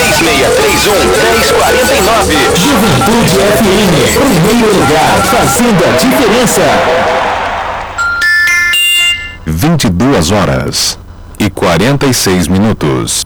3631-1049. Juventude FM, primeiro lugar, fazendo a diferença. 22 horas e 46 minutos.